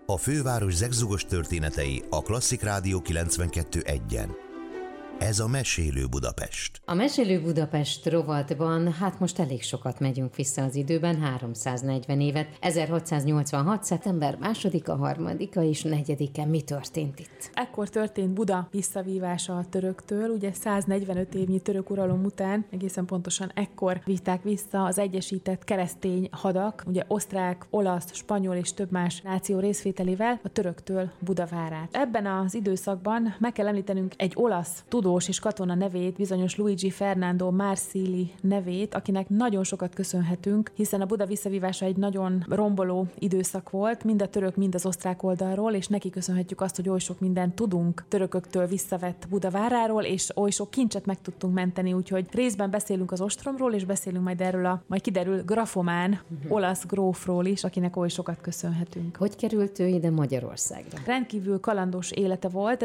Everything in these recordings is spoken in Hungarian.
A főváros zegzugos történetei a Klasszik Rádió 92.1-en. Ez a Mesélő Budapest. A Mesélő Budapest rovatban most elég sokat megyünk vissza az időben, 340 évet. 1686. szeptember 2-a, 3-a és 4-e mi történt itt? Ekkor történt Buda visszavívása a töröktől, ugye 145 évnyi török uralom után, egészen pontosan ekkor vívták vissza az egyesített keresztény hadak, ugye osztrák, olasz, spanyol és több más náció részvételével a töröktől Buda várát. Ebben az időszakban meg kell említenünk egy olasz tudós és katona nevét, bizonyos Luigi Fernando Marsili nevét, akinek nagyon sokat köszönhetünk, hiszen a Buda visszavívása egy nagyon romboló időszak volt, mind a török, mind az osztrák oldalról, és neki köszönhetjük azt, hogy oly sok mindent tudunk törököktől visszavett Buda váráról, és oly sok kincset meg tudtunk menteni, úgyhogy részben beszélünk az ostromról, és beszélünk majd erről majd kiderül grafomán, olasz grófról is, akinek oly sokat köszönhetünk. Hogy került ő ide Magyarországra? Rendkívül kalandos élete volt,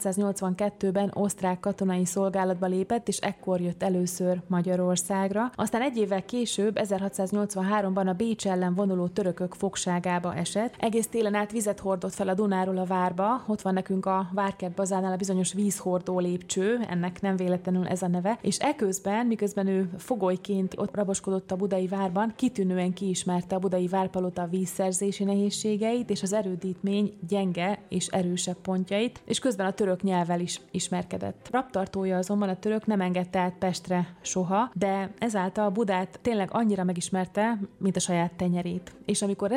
1682-ben osztrák katonai szolgálatba lépett, és ekkor jött először Magyarországra. Aztán egy évvel később, 1683-ban a Bécs ellen vonuló törökök fogságába esett. Egész télen át vizet hordott fel a Dunáról a várba. Ott van nekünk a Várkert bazánál a bizonyos vízhordó lépcső, ennek nem véletlenül ez a neve. És eközben, miközben ő fogolyként ott raboskodott a budai várban, kitűnően kiismerte a budai várpalota vízszerzési nehézségeit és az erődítmény gyenge és erősebb pontjait, és közben a török nyelvvel is ismerkedett. Raptartója azonban a török nem engedte át Pestre soha, de ezáltal Budát tényleg annyira megismerte, mint a saját tenyerét. És amikor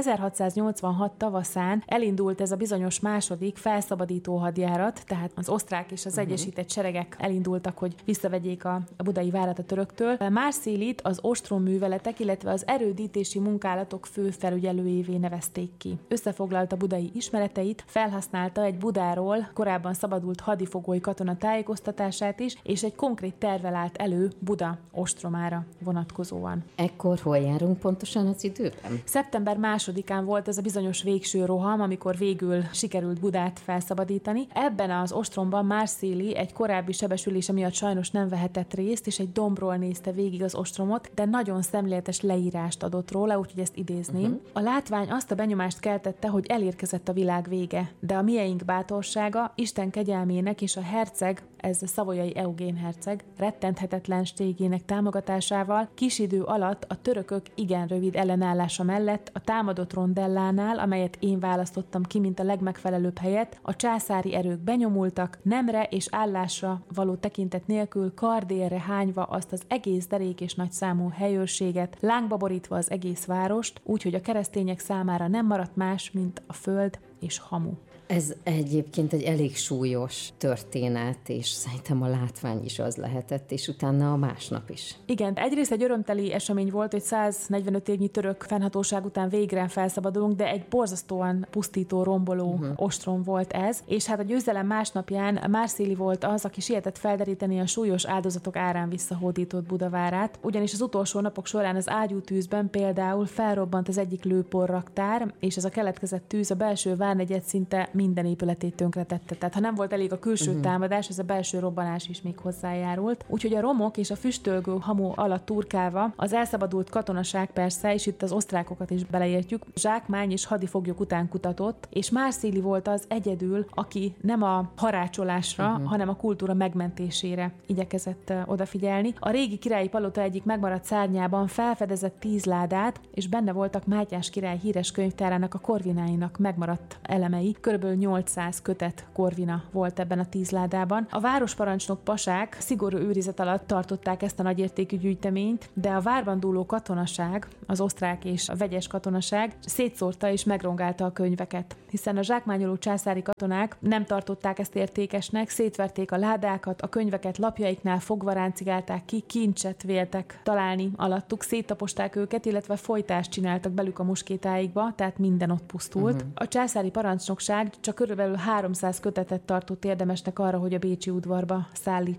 1686 tavaszán elindult ez a bizonyos második felszabadító hadjárat, tehát az osztrák és az egyesített seregek elindultak, hogy visszavegyék a budai várat a töröktől, Marsilit az ostromműveletek, illetve az erődítési munkálatok főfelügyelőjévé nevezték ki. Összefoglalta budai ismereteit, felhasználta egy Budáról korábban szabadult hadifogoly katona tájékoztatását is, és egy konkrét tervvel állt elő Buda ostromára vonatkozóan. Ekkor hol járunk pontosan az időben? Szeptember 2-án volt ez a bizonyos végső roham, amikor végül sikerült Budát felszabadítani. Ebben az ostromban Marsili egy korábbi sebesülése miatt sajnos nem vehetett részt, és egy dombról nézte végig az ostromot, de nagyon szemléletes leírást adott róla, úgyhogy ezt idézném. A látvány azt a benyomást keltette, hogy elérkezett a világ vége, de a mieink bátorsága, Isten kegyelmének és a herceg, ez a szavoyai Eugén herceg, rettenthetetlenségének támogatásával kis idő alatt a törökök igen rövid ellenállása mellett a támadott rondellánál, amelyet én választottam ki, mint a legmegfelelőbb helyet, a császári erők benyomultak, nemre és állásra való tekintet nélkül kardélre hányva azt az egész derék és nagyszámú helyőrséget, lángba borítva az egész várost, úgyhogy a keresztények számára nem maradt más, mint a föld és hamu. Ez egyébként egy elég súlyos történet, és szerintem a látvány is az lehetett, és utána a másnap is. Igen, egyrészt egy örömteli esemény volt, hogy 145 évnyi török fennhatóság után végre felszabadulunk, de egy borzasztóan pusztító, romboló ostrom volt ez, és hát a győzelem másnapján Marsili volt az, aki sietett felderíteni a súlyos áldozatok árán visszahódított Budavárát, ugyanis az utolsó napok során az ágyútűzben például felrobbant az egyik lőporraktár, és ez a keletkezett tűz a belső várnegyed szinte minden épületét tönkretette. Tehát ha nem volt elég a külső támadás, ez a belső robbanás is még hozzájárult. Úgyhogy a romok és a füstölgő hamu alatt turkálva az elszabadult katonaság persze, és itt az osztrákokat is beleértjük, zsákmány és hadifoglyok után kutatott, és Marsili volt az egyedül, aki nem a harácsolásra, hanem a kultúra megmentésére igyekezett odafigyelni. A régi királyi palota egyik megmaradt szárnyában felfedezett 10 ládát, és benne voltak Mátyás király híres könyvtárának, a korvináinak megmaradt elemei. Körülbelül 800 kötet korvina volt ebben a 10 ládában. A városparancsnok pasák szigorú őrizet alatt tartották ezt a nagyértékű gyűjteményt, de a várban dúló katonaság, az osztrák és a vegyes katonaság szétszórta és megrongálta a könyveket, hiszen a zsákmányoló császári katonák nem tartották ezt értékesnek, szétverték a ládákat, a könyveket lapjaiknál fogva ráncigálták ki, kincset véltek találni alattuk, széttaposták őket, illetve folytást csináltak belük a muskétáikba, tehát minden ott pusztult. A császári parancsnokság csak körülbelül 300 kötetet tartott érdemesnek arra, hogy a bécsi udvarba szállítsa.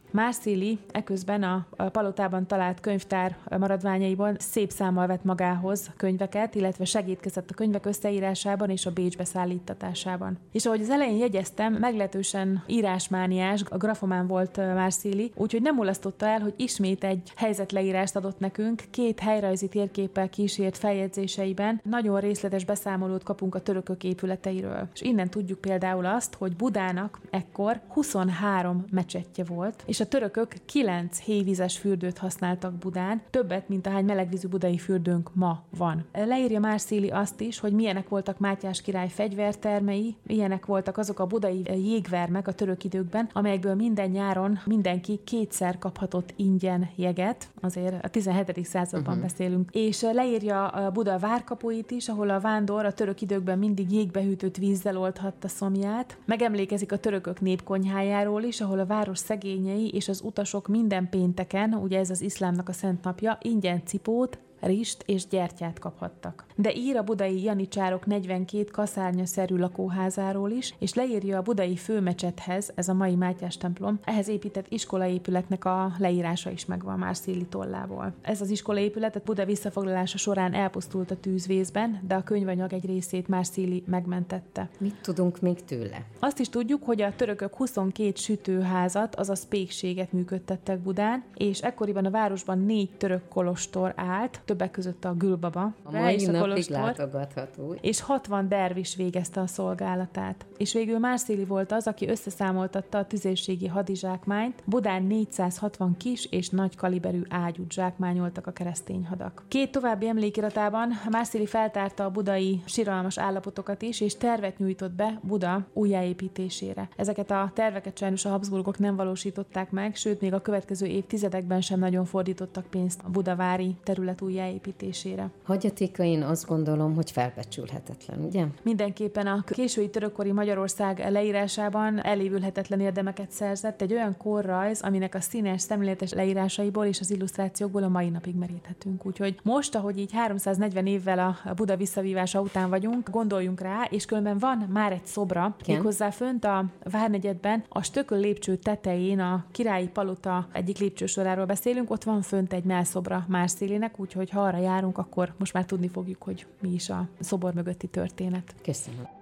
Marsilii eközben a palotában talált könyvtár maradványaiból szép számmal vett magához könyveket, illetve segítkezett a könyvek összeírásában és a Bécsbe szállíttatásában. És ahogy az elején jegyeztem, meglehetősen írásmániás, a grafomán volt Marsilii, úgyhogy nem mulasztotta el, hogy ismét egy helyzetleírást adott nekünk, 2 helyrajzi térképpel kísért feljegyzéseiben nagyon részletes beszámolót kapunk a törökök épületeiről. És innen tudjuk például azt, hogy Budának ekkor 23 mecsettje volt, és a törökök 9 hévízes fürdőt használtak Budán, többet, mint ahány melegvízű budai fürdőnk ma van. Leírja Marsilii azt is, hogy milyenek voltak Mátyás király fegyvertermei, ilyenek voltak azok a budai jégvermek a török időkben, amelyekből minden nyáron mindenki 2-szer kaphatott ingyen jeget, azért a 17. században beszélünk, és leírja a Buda várkapuit is, ahol a vándor a török időkben mindig jégbehűtött vízzel oldhatta szomját. Megemlékezik a törökök népkonyhájáról is, ahol a város szegényei és az utasok minden pénteken, ugye ez az iszlámnak a szent napja, ingyen cipót, rist és gyertyát kaphattak. De ír a budai janicsárok 42 kaszárnyaszerű lakóházáról is, és leírja a budai főmecsethez, ez a mai Mátyás templom, ehhez épített iskolaépületnek a leírása is megvan Marsilii tollából. Ez az iskolaépület a Buda visszafoglalása során elpusztult a tűzvészben, de a könyvanyag egy részét Marsilii megmentette. Mit tudunk még tőle? Azt is tudjuk, hogy a törökök 22 sütőházat, azaz pékséget működtettek Budán, és ekkoriban a városban 4 török kolostor állt, többek között a Gülbaba, a mai napig látogatható. És 60 dervis végezte a szolgálatát. És végül Marsilii volt az, aki összeszámoltatta a tüzérségi hadizsákmányt. Budán 460 kis és nagy kaliberű ágyút zsákmányoltak a keresztény hadak. 2 további emlékiratában Marsilii feltárta a budai siralmas állapotokat is, és tervet nyújtott be Buda újjáépítésére. Ezeket a terveket sajnos a Habsburgok nem valósították meg, sőt még a következő évtizedekben sem nagyon fordítottak pénzt a budavári terület újjáépítésére. Hagyatékain azt gondolom, hogy felbecsülhetetlen, ugye? Mindenképpen a késői törökkori Magyarország leírásában elévülhetetlen érdemeket szerzett, egy olyan korrajz, aminek a színes, szemléletes leírásaiból és az illusztrációkból a mai napig meríthetünk. Úgyhogy most, ahogy így 340 évvel a Buda visszavívása után vagyunk, gondoljunk rá, és különben van már egy szobra, méghozzá fönt a Várnegyedben, a Stököl lépcső tetején, a Királyi Palota egyik lépcsősoráról beszélünk, ott van fönt egy mellszobra Marsilii-nek, úgyhogy ha arra járunk, akkor most már tudni fogjuk, hogy mi is a szobor mögötti történet. Köszönöm.